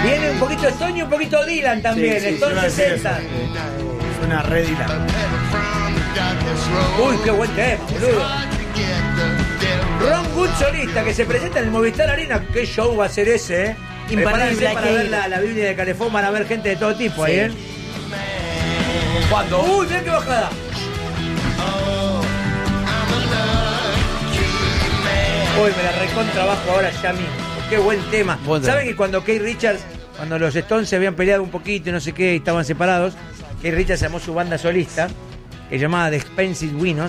Viene un poquito Stone y un poquito Dylan también. Sí, Stone 60. Suena re Dylan. Uy, qué buen tema, boludo. Ron Wood solista que se presenta en el Movistar Arena. ¿Qué show va a ser ese, Prepárense para ver la Biblia de Calefón. Van a ver gente de todo tipo ahí, ¿Cuándo? Uy, mirá qué bajada. Uy, me la recontrabajo ahora ya mismo. Qué buen tema. ¿Saben que cuando Keith Richards, cuando los Stones se habían peleado un poquito y no sé qué, y estaban separados, Keith Richards llamó su banda solista, que se llamaba The Expensive Winos.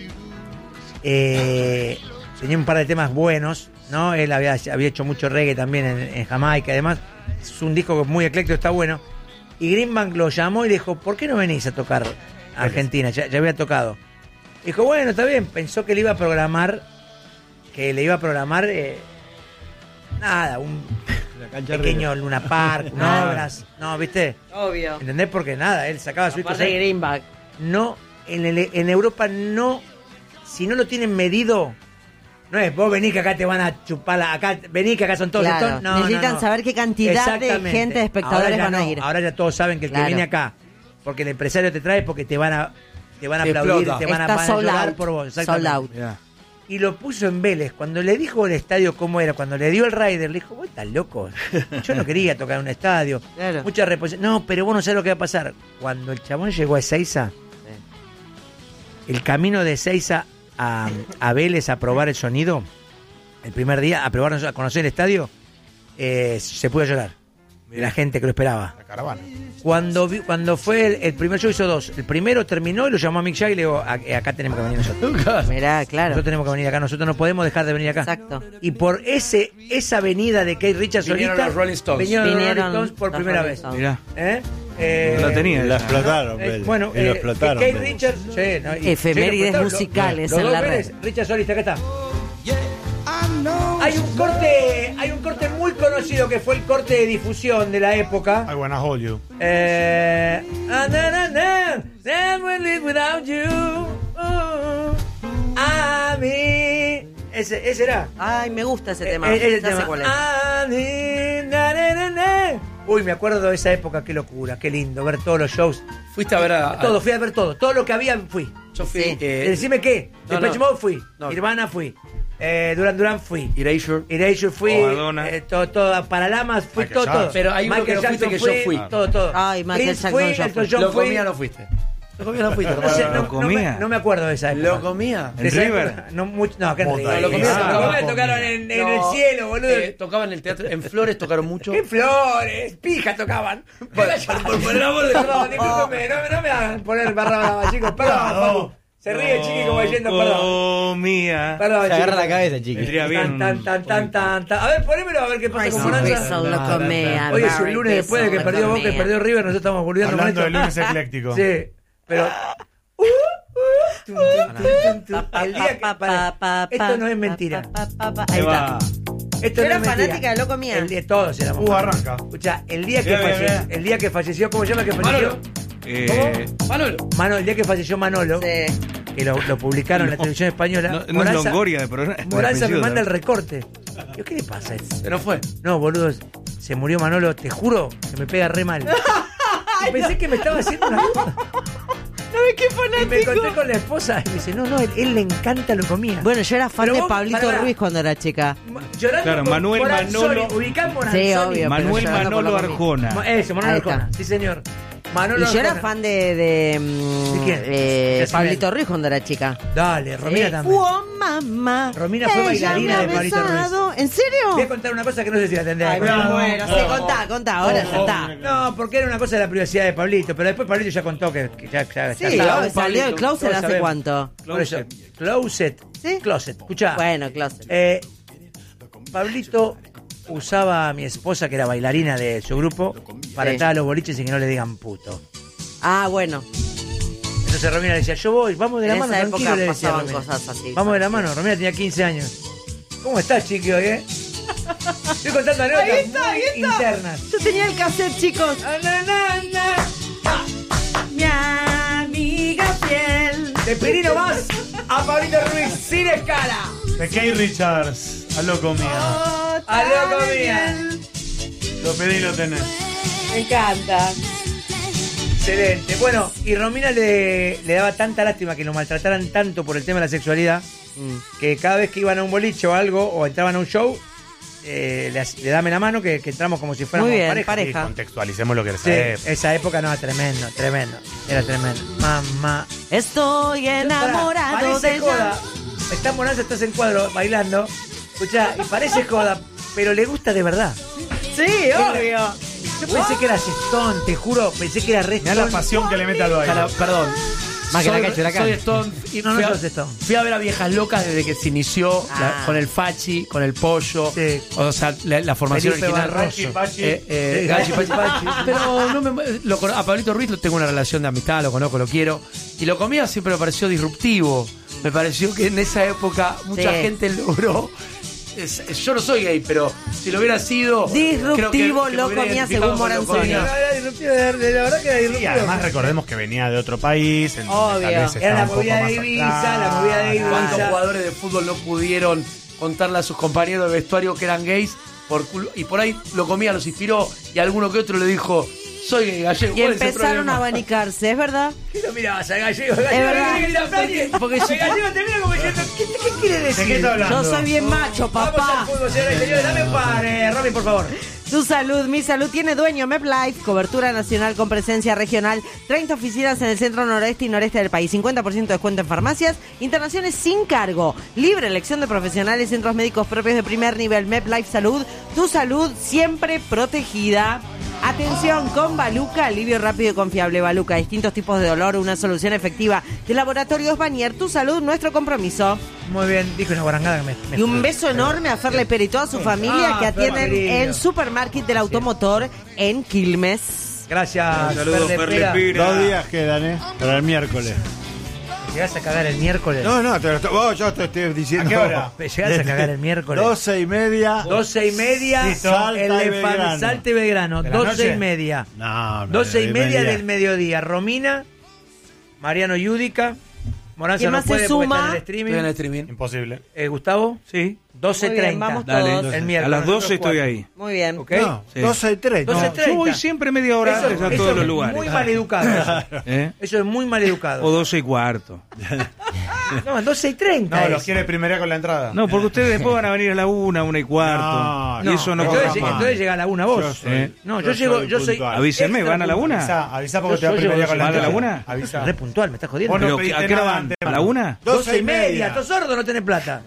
Tenía un par de temas buenos, ¿no? Él había hecho mucho reggae también en Jamaica, además. Es un disco muy ecléctico, está bueno. Y Greenbank lo llamó y le dijo, ¿por qué no venís a tocar a Argentina? Ya había tocado. Dijo, bueno, está bien. Pensó que le iba a programar... nada, un pequeño Luna Park, obras, no, ¿viste? Obvio. ¿Entendés? Porque nada, él sacaba su... Aparte de Greenback. No, en Europa no, si no lo tienen medido, no es vos venís que acá te van a chupar, acá venís que acá son todos Stones. No, necesitan saber qué cantidad de gente, de espectadores van a ir. Ahora ya todos saben que el que viene acá, porque el empresario te trae, porque te van a aplaudir, te van a llorar por vos. Sold out. Y lo puso en Vélez. Cuando le dijo el estadio cómo era, cuando le dio el rider, le dijo, vos estás loco. Yo no quería tocar en un estadio. Claro. Mucha reposición. No, pero vos no sabés lo que va a pasar. Cuando el chabón llegó a Ezeiza, el camino de Ezeiza a Vélez a probar el sonido, el primer día, a probar, a conocer el estadio, se pudo llorar. De la gente que lo esperaba. La caravana. Cuando fue el primer show hizo dos. El primero terminó y lo llamó a Mick Jagger y le dijo, acá tenemos que venir nosotros. Mirá, claro. Nosotros tenemos que venir acá, nosotros no podemos dejar de venir acá. Exacto. Y por esa venida de Keith Richards vinieron solista, los Rolling Stones. vinieron los Rolling Stones por primera vez. Mirá. La tenía. La explotaron, bueno, y lo explotaron. Keith Richards, efemérides musicales en la red. Richards solista, acá está. Hay un corte muy conocido que fue el corte de difusión de la época. I wanna hold you. Without you. Ese era. Ay, me gusta ese tema. Ese Ya sé tema. cuál es. Uy, me acuerdo de esa época, qué locura, qué lindo, ver todos los shows. Fuiste a ver Todo, fui a ver todo lo que había fui. Yo fui. Decime qué. No, Depeche Mode fui. No. Nirvana fui. Duran fui. Erasure. fui. Todo, Paralamas fui, Michael todo. Pero hay uno que no fuiste que yo fui. Todo. Ay, Michael Prince Jackson, fui, yo Elton fui. John Lo fui. comía no fuiste. Lo comía no fuiste. No sé, ¿Lo comía? no me acuerdo de esa época. ¿Lo comía? ¿En River? No, mucho, no, acá en Puta, River. lo comía, Ah, lo me comía. tocaron en el No, cielo, boludo. Tocaban en el teatro. En Flores tocaron mucho. ¿Qué flores? Pija tocaban. Por el amor de Perdón, discúlpeme, no me hagan poner barra brava, chicos. Perdón, Papu. Se ríe Chiqui como diciendo perdón. Oh, mía. Perdón, Se agarra chicos. la cabeza, chiqui. Vendría bien. Tan. A ver, ponémelo a ver qué pasa con Bonanza. Lo comía. Hoy es un lunes después de que perdió Boca y perdió River, nosotros estamos volviendo con Hablando esto. de lunes ecléctico. Sí, pero... El día que... Esto no es mentira. Ahí está. Esto Yo no era es mentira. fanática de Loco Mía. El día, todos éramos. Arranca. Escucha, el día que Bien, bien, falleció, bien. el día que falleció, ¿cómo se llama el que falleció? Manolo. El día que falleció Manolo, Sí. que lo publicaron en la televisión española. No es Longoria de programa. Moranza me manda el recorte. Yo, ¿qué le pasa? Se nos fue. No, boludo, se murió Manolo, te juro que me pega re mal. Y pensé que me estaba haciendo una cosa. No ves qué Y me fanático. encontré con la esposa y me dice, no, él le encanta lo comía. Bueno, yo era fan Pero de vos, Pablito pará. Ruiz cuando era chica. Llorando Claro, por Manuel Moranzoni. Manolo. Ubicás Moranzoni. Sí, obvio. Manuel pero llorando por Manolo Loco Mía. Arjona. Eso, Manolo Ahí está. Arjona. Sí, señor. Manolo Y yo era Arjona. fan de ¿De quién? De Pablito Ruiz cuando era chica. Dale, Romina también. ¡Oh, mamá! Romina fue Ella bailarina me ha de Pablito Ruiz. besado. ¿En serio? Voy a contar una cosa que no sé si la tendré. Ay, me muero. Sí, contá, ahora ya está. No, porque era una cosa de la privacidad de Pablito, pero después Pablito ya contó que ya Sí, estaba. oh, salió del closet Todos hace sabemos. cuánto. Por eso, Closet. ¿Sí? Closet. Escuchá. Bueno, closet. Pablito usaba a mi esposa, que era bailarina de su grupo, para Sí. entrar a los boliches y que no le digan puto. Ah, bueno. Entonces Romina le decía, yo voy, vamos de la En mano, esa tranquilo, época le decía pasaban Romina. cosas así. Vamos de la mano, Romina tenía 15 años. ¿Cómo estás, chiqui, hoy, Estoy contando anécdotas muy internas. Yo tenía el cassette, chicos. Mi amiga fiel. De Pirino más a Pablito Ruiz, sin escala. De Keith Richards. A Loco Mía. A Loco Mía. Lo pedí y lo tenés. Me encanta. Excelente. Bueno, y Romina le daba tanta lástima que lo maltrataran tanto por el tema de la sexualidad que cada vez que iban a un boliche o algo o entraban a un show, le dame la mano que entramos como si fuéramos Muy bien, Y contextualicemos lo que Sí, es. esa época no, tremendo. Era tremendo. Mamá. Estoy enamorado Parece de joda. ella. Estás Monaza, estás en cuadro bailando. Escuchá, y parece joda, pero le gusta de verdad. Sí, obvio. Yo pensé que era Stone, te juro, pensé que era re Mirá la Stone. pasión que le mete al baile. Perdón. Más que la Soy- cancha, la Soy cancha. Stone. Y No, no fui a- sos Stone. Fui a ver a Viejas Locas desde que se inició con el Fachi, con el Pollo. Sí. O sea, la formación Felipe original. Barroso. Gachi, Pachi. Pero no a Pablito Ruiz tengo una relación de amistad, lo conozco, lo quiero. Y lo comía siempre me pareció disruptivo. Me pareció que en esa época mucha Sí. gente logró. Yo no soy gay, pero si lo hubiera sido. Disruptivo, creo que lo me hubiera comía identificado según con lo Moranzoni. comía. Era disruptivo, la verdad que era Y disruptivo. además recordemos que venía de otro país. En donde Obvio. tal vez Era estaba la un poco movida de más Ibiza, atrás. la movida de Ibiza. ¿Cuántos jugadores de fútbol no pudieron contarle a sus compañeros de vestuario que eran gays? Y por ahí lo comía, los inspiró y alguno que otro le dijo, soy gay gallego. Y ¿cuál es el empezaron problema? a abanicarse, ¿es verdad? ¿Qué lo mirabas al gallego? Es verdad. Porque si- El gallego te mira como diciendo, ¿qué quiere decir? ¿De qué está hablando? Yo soy bien macho, Vamos al papá. fútbol, señores y señores. Dame un par, Robin, por favor. Tu salud, mi salud tiene dueño. MepLife, cobertura nacional con presencia regional. 30 oficinas en el centro noreste y noreste del país. 50% de descuento en farmacias. Internaciones sin cargo. Libre elección de profesionales, centros médicos propios de primer nivel. MepLife Salud, tu salud siempre protegida. Atención, con Baluca, alivio rápido y confiable. Baluca, distintos tipos de dolor, una solución efectiva. De Laboratorios Banier, tu salud, nuestro compromiso. Muy bien, dijo una guarangada que me Y un beso enorme a Ferle Pérez y toda su familia que atienden querido. en Supermarket del Automotor en Quilmes. Gracias, Saludos, Ferle Pira. 2 días quedan, para el miércoles. Llegás a cagar el miércoles. No, yo te estoy diciendo. ¿A qué hora? Llegás a cagar el miércoles. 12:30. 12:30. Listo. Salta y Belgrano. Salta y Belgrano. ¿De la 12:30. No, 12:30 del mediodía. Romina, Mariano Yudica. Moranza ¿Quién no más se puede porque está suma? en el Estoy en el streaming. streaming. Imposible. Gustavo, Sí. 12:30. Muy bien, vamos Dale. todos. El A miércoles. las 12 nosotros estoy cuatro. ahí. Muy bien. ¿Ok? No, Sí. 12:30. 12:30. Yo voy siempre media hora antes a todos los lugares. Muy mal educado. ¿Eh? Eso es muy mal O educado. 12:15. No, 12:30. No, los es. quiere primera con la entrada. No, porque ustedes después van a venir a la 1:15. No, Y eso no entonces, corre. entonces llega a la una vos. Yo soy- No, yo llego, yo soy. puntual. Avísenme, extra ¿van a la puntual. 1? Avisa porque Yo te da primera llego con la ¿van a la entrada. una? Avisa. Re puntual, me estás jodiendo. Vos no Pero, pediste ¿a qué hora nada van? antes. ¿A la 1? 12:30. ¿Estás sordo o no tenés plata?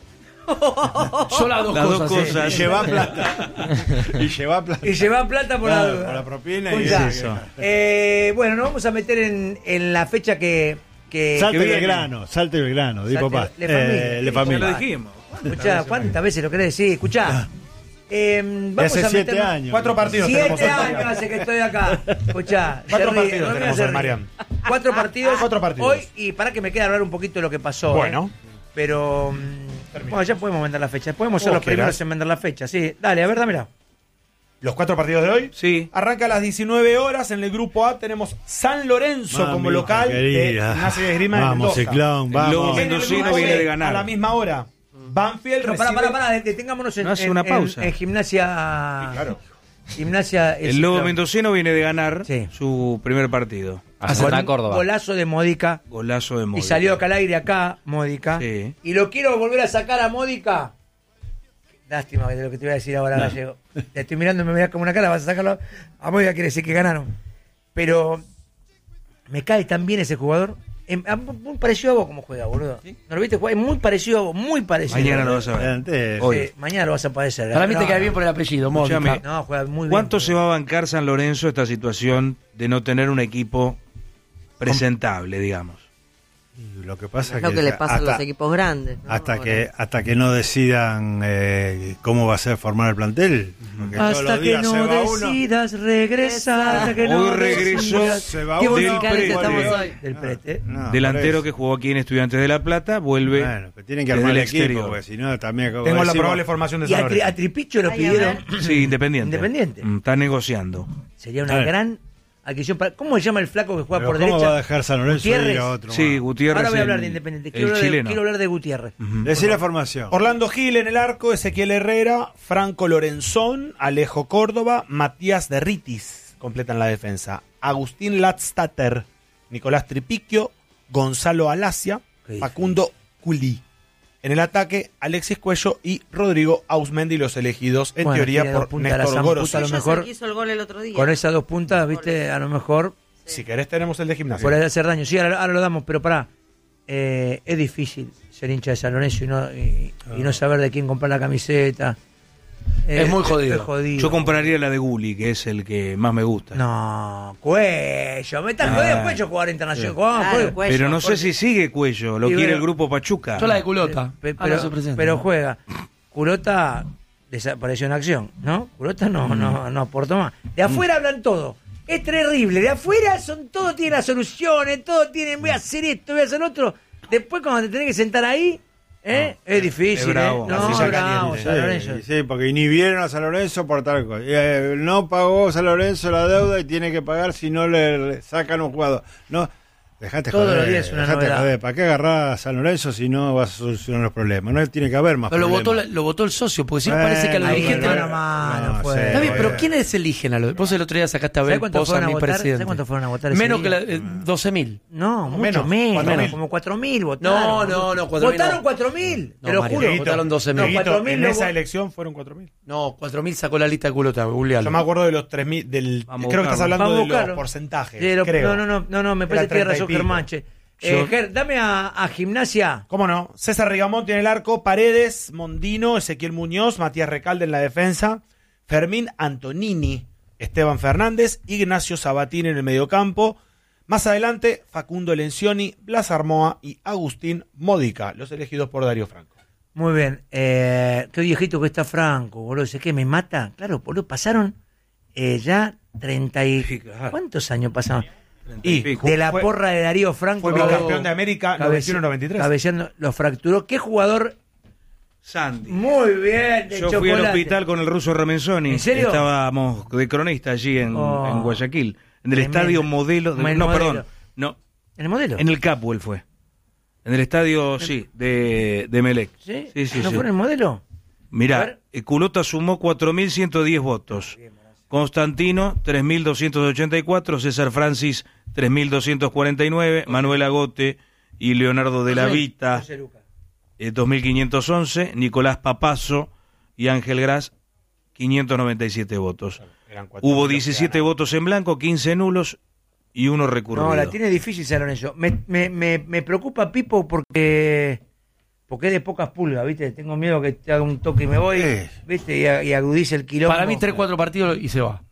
Yo las dos Las dos cosas. cosas. Y lleva plata. Y lleva plata. Y lleva plata por la Claro, duda. por la propina y Escuchá, eso. Bueno, nos vamos a meter en la fecha que Salte viene. Belgrano, Salte Belgrano, di Salte- papá. Le Familia. Le Ya familia. lo dijimos. Escuchá, ¿cuántas veces lo querés decir? Escuchá. Vamos Hace a 7 meternos- años. 4 partidos tenemos 7 hoy, años Mariano. hace que estoy acá. Escuchá. 4 se ríe, partidos Romina tenemos se hoy, ríe. Mariano. 4 partidos. 4 partidos. Hoy, y para que me quede hablar un poquito de lo que pasó. Bueno. Pero. Bueno, ya podemos vender la fecha. Podemos ser Vos los primeros querás. en vender la fecha. Sí, dale, a ver, dámela. Los 4 partidos de hoy. Sí. Arranca a las 19 horas. En el grupo A tenemos San Lorenzo Mamita como local de querida. Gimnasia de Esgrima de Vamos, Mendoza. Ciclón, El vamos. Lobo En el Mendocino grupo viene B, de ganar. A la misma hora. Banfield Pero recibe... para, detengámonos en, No hace en- una en- pausa. en gimnasia. Sí, claro. Gimnasia. El Lobo Mendocino viene de ganar Sí. su primer partido. a Córdoba. Golazo de Módica. Golazo de Módica. Y salió acá al aire acá, Módica. Sí. Y lo quiero volver a sacar a Módica. Lástima de lo que te voy a decir ahora, Gallego. Te estoy mirando y me miras como una cara, vas a sacarlo. A Módica quiere decir que ganaron. Pero me cae tan bien ese jugador. Muy parecido a vos como juega, boludo. ¿No lo viste jugar? Es muy parecido a vos, muy parecido. Mañana lo vas a ver. Adelante. Hoy. Mañana lo vas a padecer. Para mí te No, cae bien por el apellido, Mónica. Escuchame. No, juega muy bien. ¿Cuánto se va a bancar San Lorenzo esta situación de no tener un equipo presentable, digamos? Lo que pasa Es lo que le pasa a los hasta, equipos grandes. ¿no? hasta que no decidan cómo va a ser formar el plantel. Porque todos Hasta los que días se no va uno. decidas regresar. Hasta que no Hoy regresó decidas- Se va Qué uno. musicales Prete. estamos hoy. Del Prete. No, Delantero por que eso. jugó aquí en Estudiantes de La Plata, vuelve Bueno, pero tienen que desde armar el el equipo, exterior. porque si no también... como Tengo la decimos, probable formación de Y San a Lorenzo. Tripicho lo Ay, a pidieron. ver. Sí, Independiente. Independiente. Está negociando. Sería una Claro. gran adquisición para... ¿Cómo se llama el flaco que juega Pero por ¿cómo derecha? va a dejar San Lorenzo y ir Gutiérrez. a otro? Sí, más? Gutiérrez. Ahora voy a hablar el- de Independiente. el Quiero chileno. hablar de Gutiérrez. Decí la formación. Orlando Gil en el arco, Ezequiel Herrera, Franco Lorenzón, Alejo Córdoba, Matías Derritis completan la defensa. Agustín Latstatter, Nicolás Tripiquio, Gonzalo Alacia, Qué Facundo Culí. En el ataque, Alexis Cuello y Rodrigo Ausmendi, los elegidos en Bueno, teoría tiene dos por puntas la Néstor zamputa, Gorosito. a lo Ella mejor- se quiso el gol el otro día. Con esas 2 puntas, viste, a lo mejor Si querés tenemos el de gimnasia. por ahí hacer daño. Sí, ahora lo damos, pero pará. Es difícil ser hincha de San Lorenzo y no saber de quién comprar la camiseta. Es muy jodido. Es jodido. Yo compraría la de Gulli, que es el que más me gusta. No, Cuello. Me estás jodiendo, Cuello jugar internacional. Claro, Cuello. Pero no sé si sigue Cuello, lo Y quiere bueno, el grupo Pachuca. Yo la de Culota. Pero juega. Culota desapareció en acción, ¿no? Culota no aportó más. De afuera hablan todo. Es terrible. De afuera todos tienen las soluciones, todos tienen, voy a hacer esto, voy a hacer lo otro. Después cuando te tenés que sentar ahí, es difícil. es bravo. No, La silla bravo, caliente. San Lorenzo. Sí, porque ni vieron a San Lorenzo por tal cosa. No pagó San Lorenzo la deuda y tiene que pagar si no le sacan un jugador. No, dejate Todos joder. los días es una dejate novedad. joder. ¿Para qué agarrar a San Lorenzo si no vas a solucionar los problemas? No tiene que haber más Pero problemas. lo votó el socio, porque si no parece que a los ahí dirigentes... entró una mano, No, fue. sí. Está bien, pero Bueno. ¿quiénes eligen a los? Vos el otro día sacaste a ¿Sabés ver cuántos Poza, fueron a mi votar? presidente. ¿Sabés cuántos fueron a votar ese Menos que día? 12.000. No, mucho Menos, menos. 4.000. Como 4.000 votaron. No, 4.000 Votaron no. 4.000, No, te lo Mario, juro. votaron 12.000. No, Dieguito, 4.000 en no esa vo- elección fueron 4.000. No, 4.000 sacó la lista de culota, googlealo. Yo me acuerdo de los 3.000, Vamos a creo que estás buscarlo. hablando Vamos a de los buscarlo. porcentajes, Pero- creo. No, me Era parece que tiene 30 y razón pico. Germán, che. Yo- Dame a Gimnasia. ¿Cómo no? César Rigamonti en el arco, Paredes, Mondino, Ezequiel Muñoz, Matías Recalde en la defensa, Fermín Antonini, Esteban Fernández, Ignacio Sabatini en el mediocampo. Más adelante, Facundo Lencioni, Blas Armoa y Agustín Módica, los elegidos por Darío Franco. Muy bien. Qué viejito que está Franco, boludo. ¿Sé qué me mata? Claro, boludo, pasaron ya 30 y... Sí, claro. ¿Cuántos años pasaron? Y De la fue- porra de Darío Franco. Fue bicampeón de América 91-93. Cabeceando, lo fracturó. ¿Qué jugador? Sandy. Muy bien, de Yo fui al chocolate. hospital con el ruso Ramenzoni. ¿En serio? Estábamos de cronista allí en Guayaquil. En el Tremendo. estadio modelo. En el No, Modelo. perdón. No, ¿En el modelo? en el Capwell fue. En el estadio, sí, de Melec. ¿Sí? Sí, ¿No sí. fue en el modelo? A Mirá, ver. Culota sumó 4.110 votos. Constantino, 3.284. César Francis, 3.249. Manuel Agote y Leonardo de la Vita, 2.511. Nicolás Papazo y Ángel Gras, 597 votos. Eran 4.000 Hubo los que 17 ganaron. votos en blanco, 15 nulos y uno recurrido. No, la tiene difícil San Lorenzo. Me preocupa Pipo porque es de pocas pulgas, ¿viste? Tengo miedo que te haga un toque y me voy, ¿viste? Y agudice el quilombo. Para mí 3-4 partidos y se va.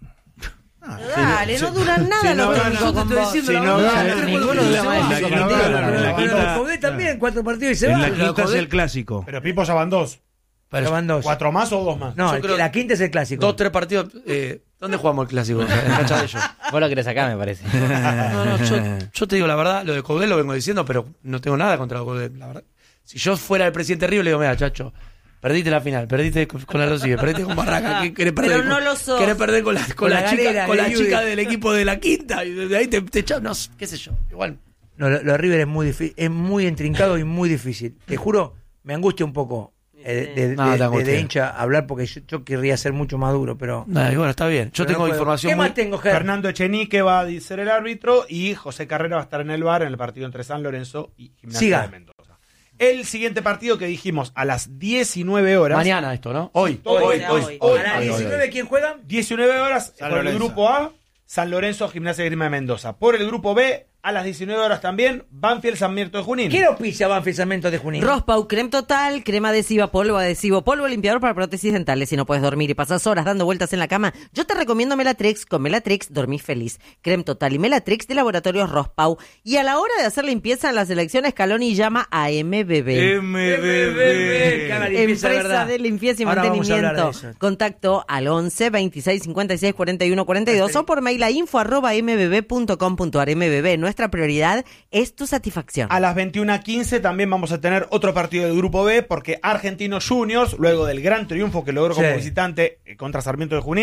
Dale, no duran nada los técnicos con vos. Ninguno dura más de La 5 quinta- partidos. la Pero quinta- el Codé también, 4 partidos y se En va. la quinta es el clásico. Pero Pipo ya van 2. Ya van 2. ¿4 más o 2 más? No, Yo creo- la quinta es el clásico. 2-3 partidos. ¿Dónde jugamos el clásico? En cancha de ellos. Vos lo querés acá, me parece. No, yo te digo la verdad, lo de Coudet lo vengo diciendo, pero no tengo nada contra Coudet, la verdad. Si yo fuera el presidente Río, le digo, mira, chacho, perdiste la final, perdiste con la Rosigue, perdiste con Barraca, ¿qué querés perder? Pero no lo sos. Querés perder con la galera chica, de Judy. chica del equipo de la quinta, y desde ahí te echas, no, qué sé yo, igual. No, lo de River es muy difícil, es muy intrincado y muy difícil. Te juro, me angustia un poco No, te angustia. de hincha hablar porque yo querría ser mucho más duro, pero... Nah, y bueno, está bien. Yo pero tengo no puedo. información ¿Qué muy... más tengo, Ger? Fernando Echenique va a ser el árbitro y José Carrera va a estar en el VAR en el partido entre San Lorenzo y Gimnasia Siga. de Mendoza. El siguiente partido que dijimos a las 19 horas. Mañana esto, ¿no? Hoy. Hoy. A las 19, ¿quién juega? 19 horas San por el Lorenzo. grupo A, San Lorenzo, Gimnasia de Grima de Mendoza. Por el grupo B, a las 19 horas también, Banfield, San Mierto de Junín. ¿Quién auspicia Banfield Sarmiento de Junín? Rospau, crema total, crema adhesiva, polvo, limpiador para prótesis dentales. Si no puedes dormir y pasas horas dando vueltas en la cama, yo te recomiendo Melatrix. Con Melatrix dormís feliz. Crema total y Melatrix de Laboratorios Rospau. Y a la hora de hacer limpieza en las elecciones, Scaloni llama a MBB. Que haga limpieza, Empresa ¿verdad? de limpieza y Ahora vamos a hablar de mantenimiento. eso. Contacto al 11 26 56 41 42 o por mail a info@mbb.com.ar. MBB, nuestra prioridad es tu satisfacción. A las 21:15 también vamos a tener otro partido del grupo B porque Argentinos Juniors, luego del gran triunfo que logró como Sí. visitante contra Sarmiento de Junín,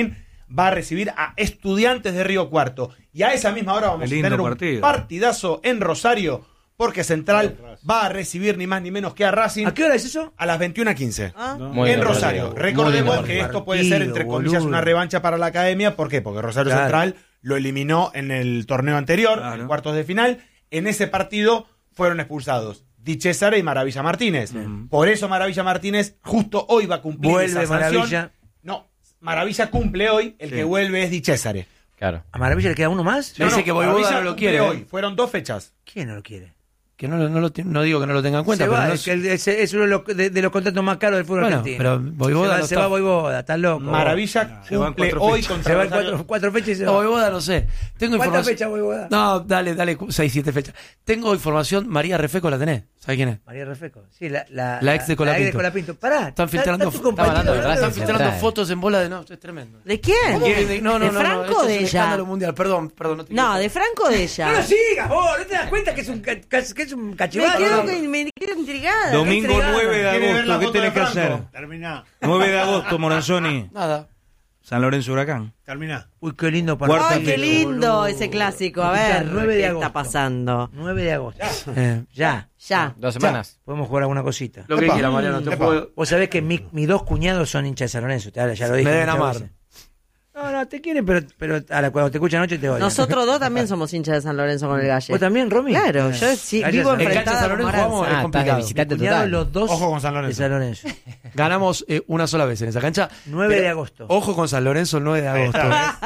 va a recibir a Estudiantes de Río Cuarto. Y a esa misma hora vamos a Lindo tener un partido. partidazo en Rosario, porque Central va a recibir ni más ni menos que a Racing ¿A qué hora es eso? a las 21:15. Muy En lindo Rosario. partido. Recordemos Muy lindo que partido. esto puede ser, entre comillas, boludo. una revancha para la academia. ¿Por qué? Porque Rosario Claro. Central lo eliminó en el torneo anterior, Claro. en cuartos de final. En ese partido fueron expulsados Di Cesare y Maravilla Martínez. Por eso Maravilla Martínez justo hoy va a cumplir Vuelve esa sanción. Maravilla. No, Maravilla cumple hoy, el que vuelve es Di Cesare. Claro. ¿A Maravilla le queda uno más? Dice que Voivoda Maravilla no lo cumple quiere, hoy. Fueron 2 fechas. ¿Quién no lo quiere? Que no digo que no lo tenga en cuenta, Se pero va, no es que es uno de los contratos más caros del fútbol Bueno, argentino. pero Voivoda no se está- va Voivoda, está loco. Maravilla Se van cumple 4 hoy fechas. contra Se va en Rosario. cuatro fechas y se No, va. Voivoda no sé. Tengo ¿Cuántas información. fechas Voivoda? No, dale, 6, 7 fechas. Tengo información, María Refeco la tenés. ¿Sabes quién es? María Refeco. Sí, La ex de Colapinto. La ex de Colapinto. Pará. Están filtrando, está tu compañero hablando de hablando Racing están de- filtrando Central. fotos en bola de no, es tremendo. ¿De quién? No, ¿De Franco esto o de es un ella? escándalo mundial. Perdón. No, te No, de Franco o de ella. No lo sigas vos, ¿no te das cuenta que es un, que es un Me cachivato? quedo intrigada. Domingo entregada. 9 de ¿Quiere ver la agosto, ¿qué foto de tenés que Franco? hacer? Terminá. 9 de agosto, Moranzoni, Nada. San Lorenzo Huracán. Terminá. Uy, qué lindo partido. Cuarta Ay, qué fecha, lindo boludo. ese clásico. A Escuchá, ver, 9 de ¿qué agosto. está pasando? 9 de agosto. Eh, Ya. 2 semanas. Podemos jugar alguna cosita. lo que Epa. quiera, Mariano. Te Epa. puedo... Vos sabés que mis dos cuñados son hinchas de San Lorenzo, ya lo dije. Me deben muchas amar. veces. No, te quieren, pero ahora cuando te escuchan anoche te odian. Nosotros dos también somos hinchas de San Lorenzo con el Galle. ¿Vos también, Romy? Claro, yo sí, Galle vivo San Lorenzo. En cancha de enfrentada San con Lorenzo jugamos, Moranza. es Ah, complicado. estás de visitante Cuñados total. los dos Ojo con San de Lorenzo. San Lorenzo. Ganamos una sola vez en esa cancha. 9 de Pero agosto. Ojo con San Lorenzo el 9 de agosto.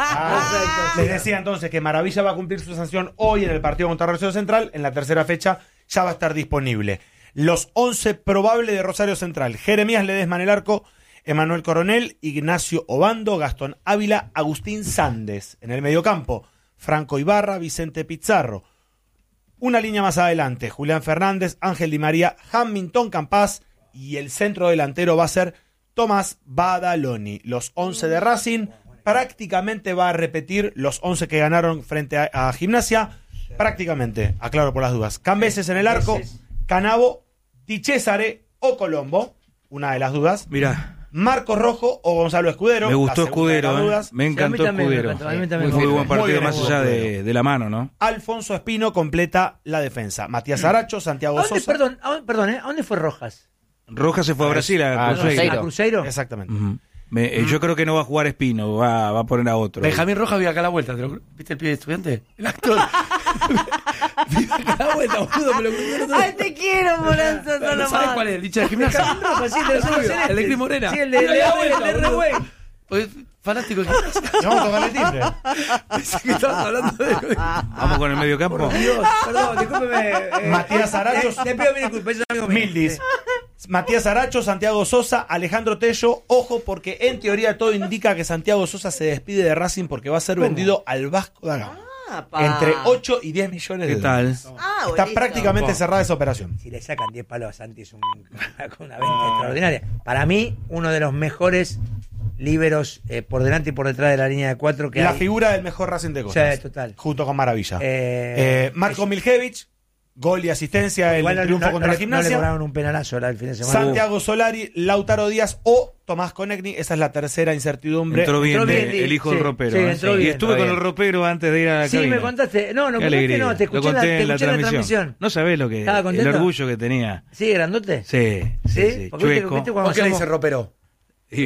Les decía entonces que Maravilla va a cumplir su sanción hoy en el partido contra Rosario Central. En la tercera fecha ya va a estar disponible. Los 11 probables de Rosario Central: Jeremías Ledesma en el arco, Emanuel Coronel, Ignacio Obando, Gastón Ávila, Agustín Sandes. En el mediocampo, Franco Ibarra, Vicente Pizarro. Una línea más adelante, Julián Fernández, Ángel Di María, Hamilton Campas, y el centro delantero va a ser Tomás Badaloni. Los 11 de Racing prácticamente va a repetir los 11 que ganaron frente a Gimnasia. Prácticamente, aclaro por las dudas. Cambeses en el arco, Canavo, Di Cesare o Colombo, una de las dudas. Mirá, Marcos Rojo o Gonzalo Escudero. me gustó la segunda de las Escudero, dudas. me Sí, a mí encantó también me Escudero. encantó, a mí también Muy me buen gustó. partido, Muy más bien, allá Escudero. de la mano, ¿no? Alfonso Espino completa la defensa. Matías Aracho, Santiago ¿A dónde, Sosa. perdón, ¿a dónde fue Rojas? Rojas se fue a Brasil, a Ah, Cruzeiro. Cruzeiro. ¿A Cruzeiro? Exactamente. Ujú. Yo creo que no va a jugar Espino, va a poner a otro. Benjamín Rojas vive acá a la vuelta. ¿Viste el pibe de estudiante? El actor. Vive acá a la vuelta, boludo. Me lo crucé el otro día. Ay, te quiero, Moranza, ¿No solo sabes más. cuál es? El dicho de gimnasia. Rojas, sí, el de los ojos celestes. El de Cris Morena. Sí, el de Reway. Pues, fanático de gimnasia. Vamos a tocar el timbre. Pensé que estabas hablando de... Vamos con el medio campo. Dios, perdón, discúlpeme. Matías Aracho. Te pido mil disculpas, es un amigo mío. Mildis. Sí. Matías Aracho, Santiago Sosa, Alejandro Tello. Ojo, porque en teoría todo indica que Santiago Sosa se despide de Racing porque va a ser vendido al Vasco da Gama. Ah, pa. Entre 8 y 10 millones de ¿Qué dólares. tal? Ah, Está buenísimo. prácticamente cerrada esa operación. Si le sacan 10 palos a Santi es una venta extraordinaria. Para mí, uno de los mejores líberos por delante y por detrás de la línea de 4 que La hay. figura del mejor Racing de Costas. Sí, total. Junto con Maravilla. Marco es- Miljevic, gol y asistencia en Igual el triunfo contra la no le Gimnasia. cobraron un penalazo ahora el fin de semana. Santiago Solari, Lautaro Díaz o Tomás Conegni. Esa es la tercera incertidumbre. Entró bien, Entró bien, el hijo sí, del ropero. sí, ¿eh? entró Y bien, estuve entró con el bien. ropero antes de ir a la Sí, cabina. me contaste. No, Qué contaste alegría. no, te Lo escuché, conté te en la escuché transmisión. No sabés lo que ¿Estaba el contento? orgullo que tenía. ¿Sí, grandote? Sí, sí, sí. Porque viste- Chueco. viste cuando ¿Por qué le somos- dice ropero? Y-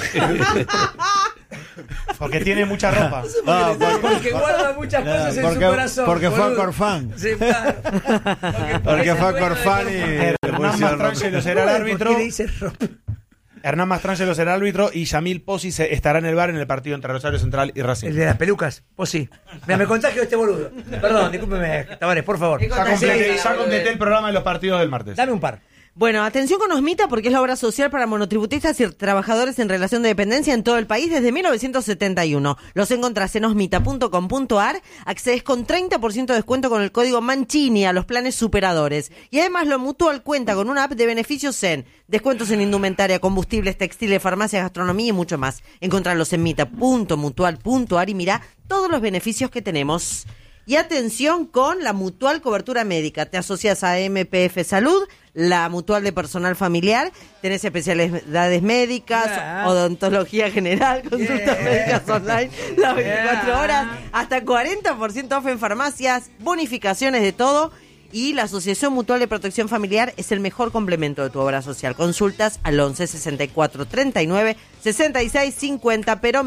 Porque tiene mucha ropa. Porque guarda muchas cosas en su corazón. Porque fue a boludo. Corfán. Sí, claro. Porque fue a Corfán y le Hernán pusieron Mastrangelo será el árbitro. ¿Por qué le dice ropa? Hernán Mastrangelo será el árbitro y Yamil Pozzi estará en el bar en el partido entre Rosario Central y Racing. El de las pelucas, vos sí. Mira, me contagio de este boludo. Perdón, discúlpeme, Tavares, por favor. Ya completé el programa de los partidos del martes. Dame un par. Bueno, atención con Osmita porque es la obra social para monotributistas y trabajadores en relación de dependencia en todo el país desde 1971. Los encontrás en osmita.com.ar, accedes con 30% de descuento con el código Mancini a los planes superadores. Y además lo Mutual cuenta con una app de beneficios en descuentos en indumentaria, combustibles, textiles, farmacia, gastronomía y mucho más. Encontralos en mita.mutual.ar y mirá todos los beneficios que tenemos. Y atención con la Mutual Cobertura Médica. Te asocias a MPF Salud, la Mutual de Personal Familiar. Tenés especialidades médicas, odontología general, consultas médicas online, las 24 horas, hasta 40% off en farmacias, bonificaciones de todo. Y la Asociación Mutual de Protección Familiar es el mejor complemento de tu obra social. Consultas al 11 64 39 66 50, pero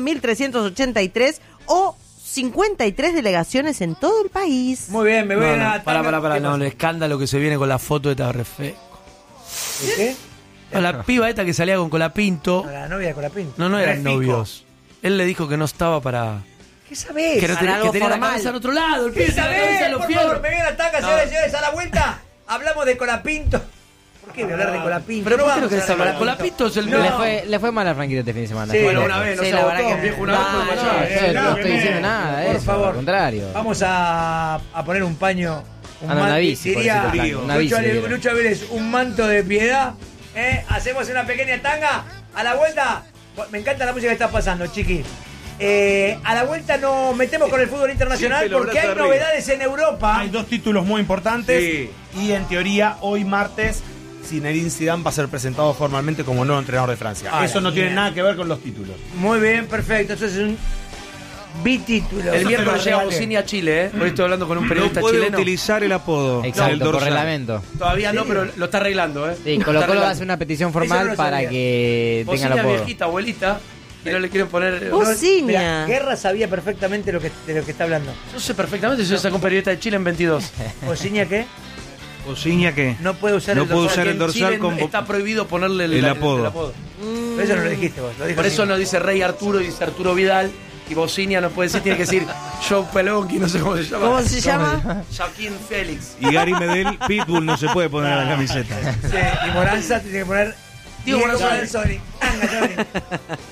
1383 o 53 delegaciones en todo el país. Muy bien, me voy a la Para, ¿Qué no, pasa? el escándalo que se viene con la foto de Tabarrefe. ¿Qué? No, la piba esta que salía con Colapinto. La novia de Colapinto. No eran Refico. novios. Él le dijo que no estaba para... ¿Qué sabés? Que, no Para algo que tenía la formal. cabeza al otro lado. El ¿Qué pibe tiene la cabeza sabés? en los Por fierros. favor, me viene la tanga, señores y señores, a la vuelta. Hablamos de Colapinto. ¿Por qué voy a hablar de Colapinto? Pero ¿por qué vamos no querés a hablar hablar? de Colapinto es el... No. Le fue mal a Franquito este fin de semana. Sí, Fue Bueno, lejos. una vez, no Sí, se la agotó, verdad que- viejo, una vez No, fue no, allá. Yo no estoy diciendo nada de Por eso, favor. al contrario. Vamos a poner un paño. Un Anda, una manto, bici, por diría ese plan, una bici, Lucho, diría. Lucho Vélez, un manto de piedad. Hacemos una pequeña tanga. A la vuelta, me encanta la música que está pasando, chiqui. A la vuelta nos metemos con el fútbol internacional Siempre los porque hay brazos arriba. novedades en Europa. Hay 2 títulos muy importantes Sí. y en teoría hoy martes Zinedine Zidane va a ser presentado formalmente como nuevo entrenador de Francia. Ah, Eso la no tiene mierda. nada que ver con los títulos. Muy bien, perfecto. Eso es un bitítulo. El Eso miércoles te lo llega regalé. Bocini a Chile, Hoy estoy hablando con un No periodista puede chileno. utilizar el apodo. Exacto, del por dorsal. reglamento. Todavía no, pero lo está arreglando, Sí, Lo Colo está Colo va a arreglando. hacer una petición Eso no formal lo para sabía. que tenga Bocini el es apodo. viejita, abuelita, y no le quieren poner... Bocini. Mirá, Guerra sabía perfectamente de lo que está hablando. Yo sé perfectamente, yo saco un periodista de Chile en 22. ¿Bocinia qué? Ociña, ¿qué? No puede usar No el puede dorsal. usar el En dorsal Chile con... está prohibido ponerle el apodo. Pero eso no lo dijiste vos. Lo dijo Por eso Nico. no dice Rey Arturo, dice Arturo Vidal. Y Bocinia no puede decir, tiene que decir Joe Pelonqui, no sé cómo se llama. ¿Cómo se llama? Joaquín Félix. Y Gary Medel, Pitbull no se puede poner en la camiseta. Sí, y Moranza tiene que poner Diego Diego Moranzoni. Moranzoni. Anga, Tony.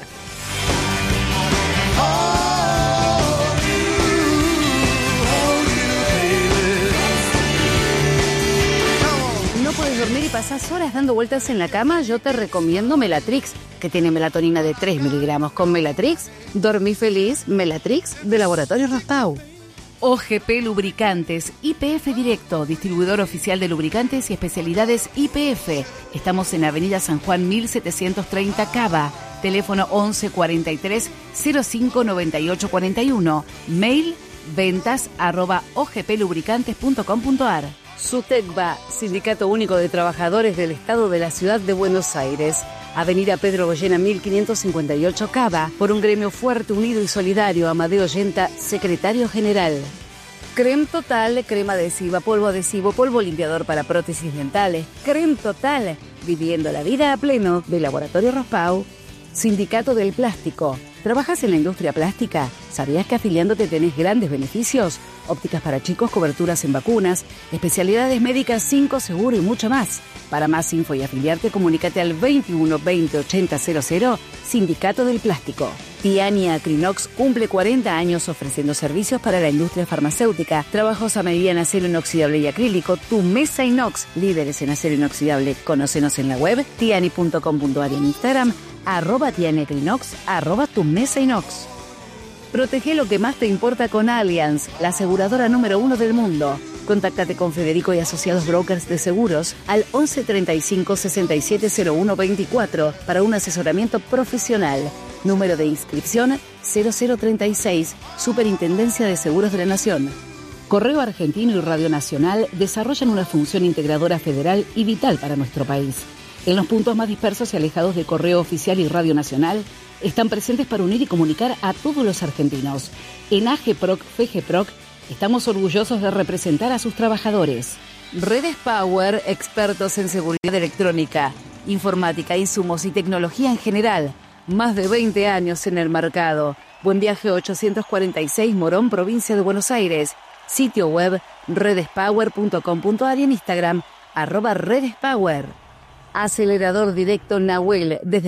¿No puedes dormir y pasás horas dando vueltas en la cama? Yo te recomiendo Melatrix, que tiene melatonina de 3 miligramos. Con Melatrix, dormí feliz. Melatrix, de Laboratorio Raspau. OGP Lubricantes, IPF Directo, distribuidor oficial de lubricantes y especialidades IPF. Estamos en Avenida San Juan 1730 Cava. Teléfono 11 43 05 98 41. Mail ventas@ogplubricantes.com.ar. SUTECBA, Sindicato Único de Trabajadores del Estado de la Ciudad de Buenos Aires. Avenida Pedro Goyena 1558 Cava. Por un gremio fuerte, unido y solidario. Amadeo Yenta, Secretario General. Creme Total, crema adhesiva, polvo limpiador para prótesis dentales. Creme Total, viviendo la vida a pleno. De Laboratorio Raspau. Sindicato del Plástico. ¿Trabajas en la industria plástica? ¿Sabías que afiliándote tenés grandes beneficios? Ópticas para chicos, coberturas en vacunas, especialidades médicas 5 seguro y mucho más. Para más info y afiliarte, comunícate al 21 20 80 00, Sindicato del Plástico. Tiani Acrinox cumple 40 años ofreciendo servicios para la industria farmacéutica, trabajos a medida en acero inoxidable y acrílico. Tu mesa inox, líderes en acero inoxidable. Conócenos en la web tiani.com.ar y en Instagram @tianiacrinox, @tu mesa inox. Protege lo que más te importa con Allianz, la aseguradora número 1 del mundo. Contáctate con Federico y Asociados Brokers de Seguros al 11 35 67 01 24 para un asesoramiento profesional. Número de inscripción 0036, Superintendencia de Seguros de la Nación. Correo Argentino y Radio Nacional desarrollan una función integradora federal y vital para nuestro país. En los puntos más dispersos y alejados de Correo Oficial y Radio Nacional, están presentes para unir y comunicar a todos los argentinos. En AGPROC, FGPROC, estamos orgullosos de representar a sus trabajadores. Redes Power, expertos en seguridad electrónica, informática, insumos y tecnología en general. Más de 20 años en el mercado. Buen Viaje 846, Morón, provincia de Buenos Aires. Sitio web redespower.com.ar y en Instagram @redespower. Acelerador directo Nahuel, desde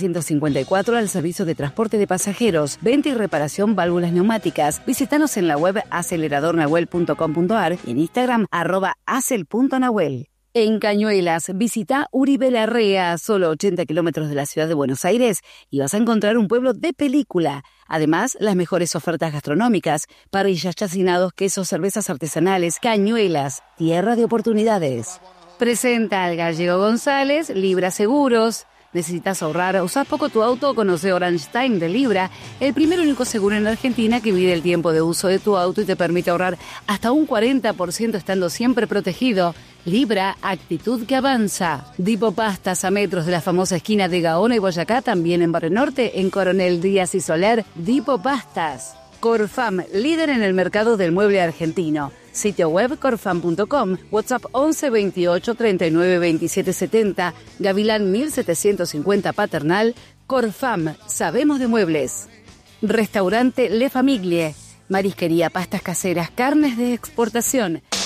1954 al servicio de transporte de pasajeros, venta y reparación válvulas neumáticas. Visítanos en la web aceleradornahuel.com.ar y en Instagram @acel.nahuel. En Cañuelas, visita Uribe Larrea, solo 80 kilómetros de la ciudad de Buenos Aires, y vas a encontrar un pueblo de película. Además, las mejores ofertas gastronómicas, parrillas, chacinados, quesos, cervezas artesanales. Cañuelas, tierra de oportunidades. Presenta al Gallego González, Libra Seguros. ¿Necesitas ahorrar? ¿Usás poco tu auto? Conoce Orange Time de Libra, el primer y único seguro en Argentina que mide el tiempo de uso de tu auto y te permite ahorrar hasta un 40% estando siempre protegido. Libra, actitud que avanza. Dipo Pastas, a metros de la famosa esquina de Gaona y Boyacá, también en Barrio Norte, en Coronel Díaz y Soler. Dipo Pastas. Corfam, líder en el mercado del mueble argentino. Sitio web corfam.com, WhatsApp 11 28 39 27 70, Gavilán 1750 Paternal. Corfam, sabemos de muebles. Restaurante Le Famiglie, marisquería, pastas caseras, carnes de exportación.